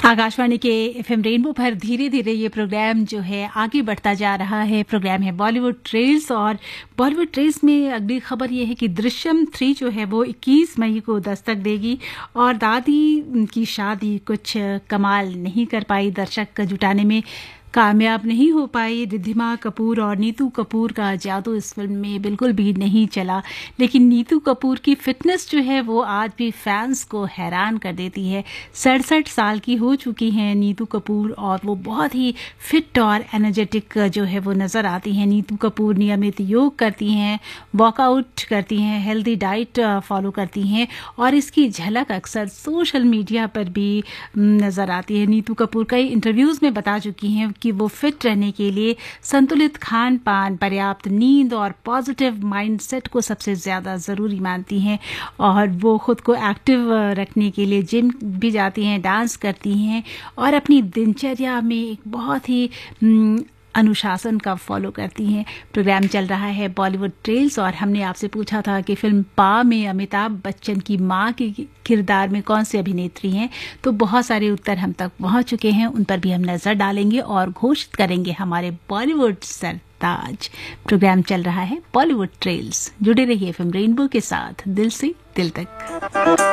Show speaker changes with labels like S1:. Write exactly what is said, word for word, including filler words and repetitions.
S1: आकाशवाणी के FM rainbow पर धीरे धीरे ये प्रोग्राम जो है आगे बढ़ता जा रहा है। प्रोग्राम है बॉलीवुड ट्रेल्स और बॉलीवुड ट्रेल्स में अगली खबर ये है कि दृश्यम थ्री जो है वो इक्कीस मई को दस्तक देगी और दादी की शादी कुछ कमाल नहीं कर पाई, दर्शक जुटाने में कामयाब नहीं हो पाई। रिद्धिमा कपूर और नीतू कपूर का जादू इस फिल्म में बिल्कुल भी नहीं चला, लेकिन नीतू कपूर की फिटनेस जो है वो आज भी फैंस को हैरान कर देती है। सड़सठ साल की हो चुकी हैं नीतू कपूर और वो बहुत ही फिट और एनर्जेटिक जो है वो नज़र आती हैं। नीतू कपूर नियमित योग करती हैं, वर्कआउट करती हैं, हेल्दी डाइट फॉलो करती हैं और इसकी झलक अक्सर सोशल मीडिया पर भी नज़र आती है। नीतू कपूर कई इंटरव्यूज़ में बता चुकी हैं कि वो फिट रहने के लिए संतुलित खान पान, पर्याप्त नींद और पॉजिटिव माइंडसेट को सबसे ज़्यादा ज़रूरी मानती हैं और वो खुद को एक्टिव रखने के लिए जिम भी जाती हैं, डांस करती हैं और अपनी दिनचर्या में एक बहुत ही अनुशासन का फॉलो करती हैं। प्रोग्राम चल रहा है बॉलीवुड ट्रेल्स और हमने आपसे पूछा था कि फिल्म पा में अमिताभ बच्चन की मां के किरदार में कौन सी अभिनेत्री हैं, तो बहुत सारे उत्तर हम तक पहुंच चुके हैं। उन पर भी हम नज़र डालेंगे और घोषित करेंगे हमारे बॉलीवुड सरताज। प्रोग्राम चल रहा है बॉलीवुड ट्रेल्स। जुड़े रहिए एफएम रेनबो के साथ, दिल से दिल तक।